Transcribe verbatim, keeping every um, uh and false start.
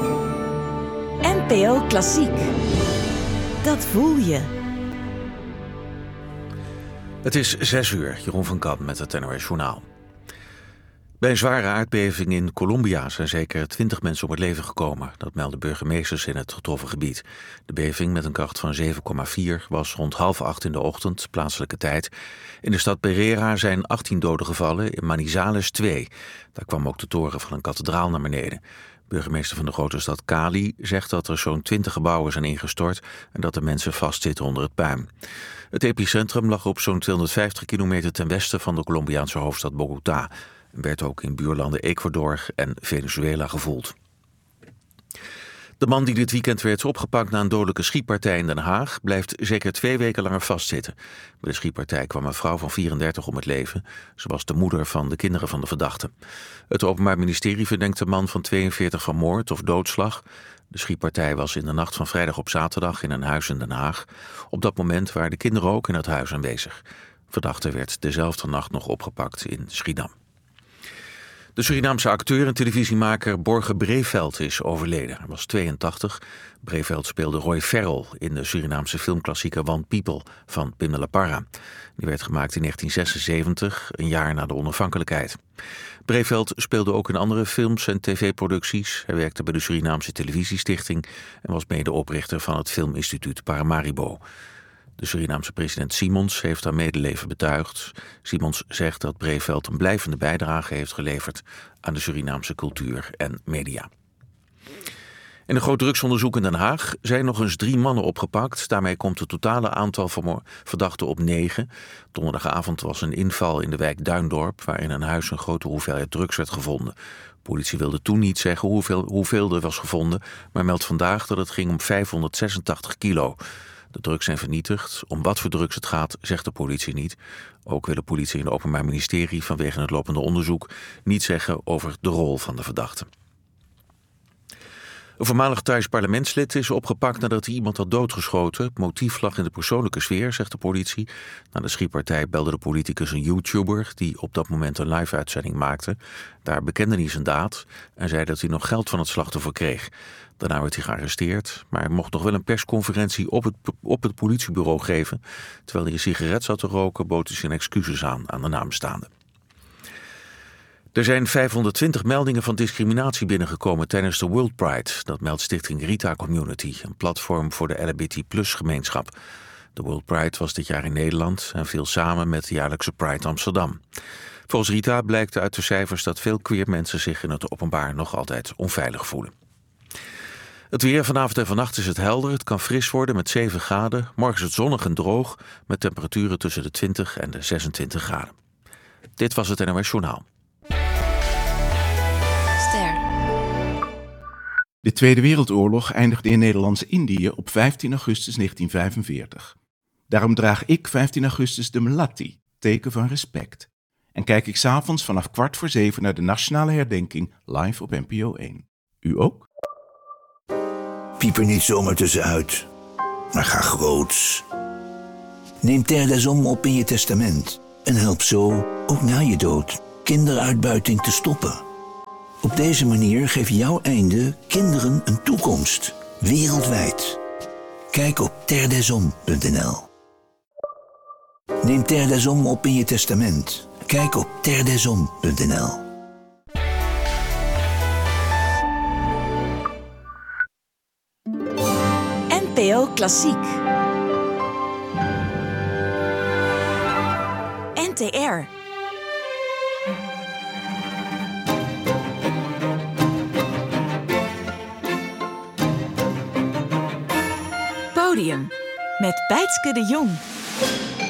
N P O Klassiek. Dat voel je. Het is zes uur, Jeroen van Kamp met het N O S Journaal. Bij een zware aardbeving in Colombia zijn zeker twintig mensen om het leven gekomen. Dat melden burgemeesters in het getroffen gebied. De beving met een kracht van zeven komma vier was rond half acht in de ochtend, plaatselijke tijd. In de stad Pereira zijn achttien doden gevallen, in Manizales twee. Daar kwam ook de toren van een kathedraal naar beneden. Burgemeester van de grote stad Cali zegt dat er zo'n twintig gebouwen zijn ingestort en dat de mensen vastzitten onder het puin. Het epicentrum lag op zo'n tweehonderdvijftig kilometer ten westen van de Colombiaanse hoofdstad Bogota. En werd ook in buurlanden Ecuador en Venezuela gevoeld. De man die dit weekend werd opgepakt na een dodelijke schietpartij in Den Haag blijft zeker twee weken langer vastzitten. Bij de schietpartij kwam een vrouw van vierendertig om het leven. Ze was de moeder van de kinderen van de verdachte. Het Openbaar Ministerie verdenkt de man van tweeënveertig van moord of doodslag. De schietpartij was in de nacht van vrijdag op zaterdag in een huis in Den Haag. Op dat moment waren de kinderen ook in het huis aanwezig. Verdachte werd dezelfde nacht nog opgepakt in Schiedam. De Surinaamse acteur en televisiemaker Borge Breveld is overleden. Hij was tweeëntachtig. Breveld speelde Roy Farrell in de Surinaamse filmklassieker One People van Pim de la Parra. Die werd gemaakt in negentien zesenzeventig, een jaar na de onafhankelijkheid. Breveld speelde ook in andere films en tv-producties. Hij werkte bij de Surinaamse Televisiestichting en was medeoprichter van het Filminstituut Paramaribo. De Surinaamse president Simons heeft haar medeleven betuigd. Simons zegt dat Breveld een blijvende bijdrage heeft geleverd aan de Surinaamse cultuur en media. In een groot drugsonderzoek in Den Haag zijn nog eens drie mannen opgepakt. Daarmee komt het totale aantal verdachten op negen. Donderdagavond was een inval in de wijk Duindorp, waar in een huis een grote hoeveelheid drugs werd gevonden. De politie wilde toen niet zeggen hoeveel, hoeveel er was gevonden, maar meldt vandaag dat het ging om vijfhonderdzesentachtig kilo. De drugs zijn vernietigd. Om wat voor drugs het gaat, zegt de politie niet. Ook wil de politie en het Openbaar Ministerie vanwege het lopende onderzoek niet zeggen over de rol van de verdachte. Een voormalig Thais parlementslid is opgepakt nadat hij iemand had doodgeschoten. Het motief lag in de persoonlijke sfeer, zegt de politie. Na de schietpartij belde de politicus een YouTuber die op dat moment een live-uitzending maakte. Daar bekende hij zijn daad en zei dat hij nog geld van het slachtoffer kreeg. Daarna werd hij gearresteerd, maar hij mocht nog wel een persconferentie op het, op het politiebureau geven. Terwijl hij een sigaret zat te roken, bood hij zijn excuses aan aan de nabestaanden. Er zijn vijfhonderdtwintig meldingen van discriminatie binnengekomen tijdens de World Pride. Dat meldt stichting Rita Community, een platform voor de L H B T plus gemeenschap. De World Pride was dit jaar in Nederland en viel samen met de jaarlijkse Pride Amsterdam. Volgens Rita blijkt uit de cijfers dat veel queer mensen zich in het openbaar nog altijd onveilig voelen. Het weer vanavond en vannacht is het helder. Het kan fris worden met zeven graden. Morgen is het zonnig en droog met temperaturen tussen de twintig en de zesentwintig graden. Dit was het N O S Journaal. Ster. De Tweede Wereldoorlog eindigde in Nederlands-Indië op vijftien augustus negentien vijfenveertig. Daarom draag ik vijftien augustus de melatti, teken van respect. En kijk ik 's avonds vanaf kwart voor zeven naar de nationale herdenking live op N P O één. U ook? Piep er niet zomaar tussenuit, maar ga groots. Neem Terre des Hommes op in je testament en help zo, ook na je dood, kinderuitbuiting te stoppen. Op deze manier geeft jouw einde kinderen een toekomst, wereldwijd. Kijk op terre des hommes punt n l. Neem Terre des Hommes op in je testament. Kijk op terre des hommes punt n l. N P O Klassiek. N T R. Podium met Bijtske de Jong.